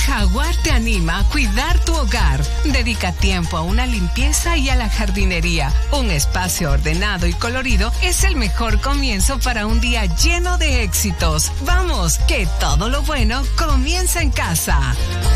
Jaguar te anima a cuidar tu hogar. Dedica tiempo a una limpieza y a la jardinería. Un espacio ordenado y colorido es el mejor comienzo para un día lleno de éxitos. Vamos, que todo lo bueno comienza en casa.